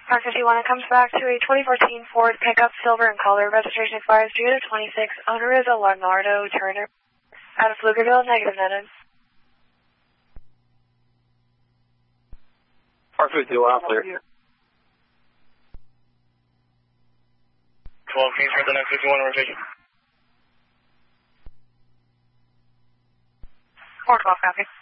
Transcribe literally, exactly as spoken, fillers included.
Car fifty-one, it comes back to a twenty fourteen Ford pickup, silver in color. Registration expires June of twenty-six. Owner is a Leonardo Turner. Out of Pflugerville, negative netted. Car fifty-one, all clear. twelve Kingsford, the next fifty-one, rotation. four twelve, copy.